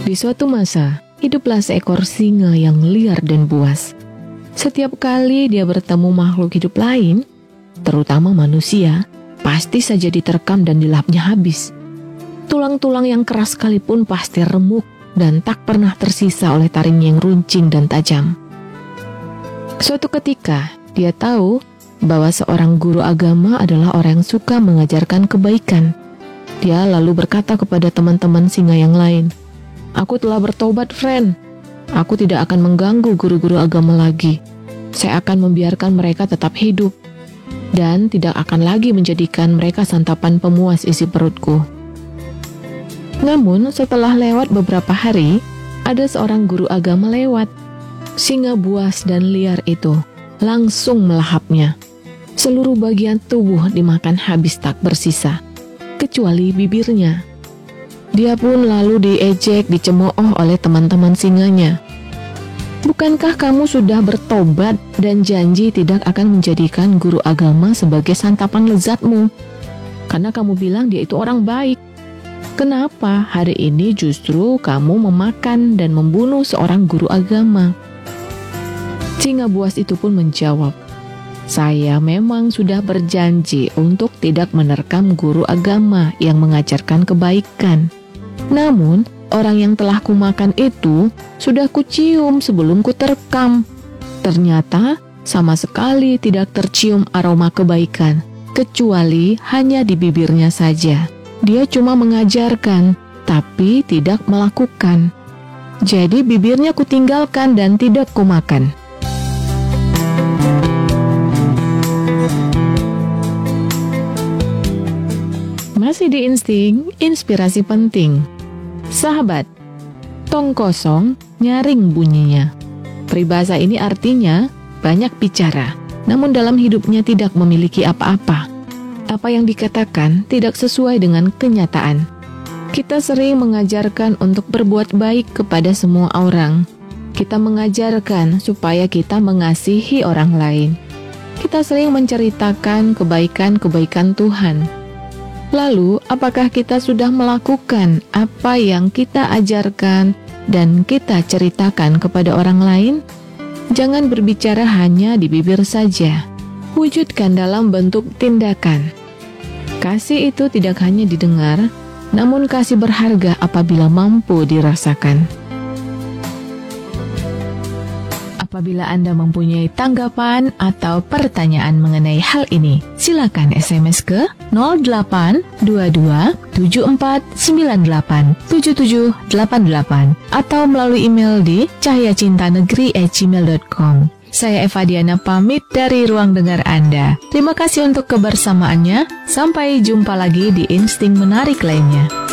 Di suatu masa, hiduplah seekor singa yang liar dan buas. Setiap kali dia bertemu makhluk hidup lain, terutama manusia, pasti saja diterkam dan dilahapnya habis. Tulang-tulang yang keras sekalipun pasti remuk dan tak pernah tersisa oleh taringnya yang runcing dan tajam. Suatu ketika, dia tahu bahwa seorang guru agama adalah orang yang suka mengajarkan kebaikan. Dia lalu berkata kepada teman-teman singa yang lain, "Aku telah bertobat, friend. Aku tidak akan mengganggu guru-guru agama lagi. Saya akan membiarkan mereka tetap hidup dan tidak akan lagi menjadikan mereka santapan pemuas isi perutku." Namun, setelah lewat beberapa hari, ada seorang guru agama lewat. Singa buas dan liar itu langsung melahapnya. Seluruh bagian tubuh dimakan habis tak bersisa, kecuali bibirnya. Dia pun lalu diejek, dicemooh oleh teman-teman singanya. "Bukankah kamu sudah bertobat dan janji tidak akan menjadikan guru agama sebagai santapan lezatmu? Karena kamu bilang dia itu orang baik. Kenapa hari ini justru kamu memakan dan membunuh seorang guru agama?" Singa buas itu pun menjawab, "Saya memang sudah berjanji untuk tidak menerkam guru agama yang mengajarkan kebaikan. Namun, orang yang telah kumakan itu sudah kucium sebelum kuterkam. Ternyata sama sekali tidak tercium aroma kebaikan, kecuali hanya di bibirnya saja. Dia cuma mengajarkan, tapi tidak melakukan. Jadi bibirnya kutinggalkan dan tidak kumakan." Masih di Insting, inspirasi penting. Sahabat, tong kosong, nyaring bunyinya. Peribahasa ini artinya banyak bicara, namun dalam hidupnya tidak memiliki apa-apa. Apa yang dikatakan tidak sesuai dengan kenyataan. Kita sering mengajarkan untuk berbuat baik kepada semua orang. Kita mengajarkan supaya kita mengasihi orang lain. Kita sering menceritakan kebaikan-kebaikan Tuhan. Lalu, apakah kita sudah melakukan apa yang kita ajarkan dan kita ceritakan kepada orang lain? Jangan berbicara hanya di bibir saja. Wujudkan dalam bentuk tindakan. Kasih itu tidak hanya didengar, namun kasih berharga apabila mampu dirasakan. Apabila Anda mempunyai tanggapan atau pertanyaan mengenai hal ini, silakan SMS ke 0822 7498 7788 atau melalui email di cahyacintanegeri@gmail.com. Saya Eva Diana pamit dari ruang dengar Anda. Terima kasih untuk kebersamaannya. Sampai jumpa lagi di Insting Menarik lainnya.